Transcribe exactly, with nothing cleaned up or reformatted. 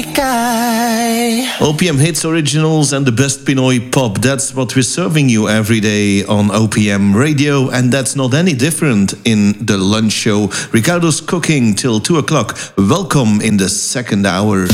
O P M hits, originals, and the best Pinoy pop. That's what we're serving you every day on O P M radio, and that's not any different in the lunch show. Ricardo's cooking till two o'clock. Welcome in the second hour.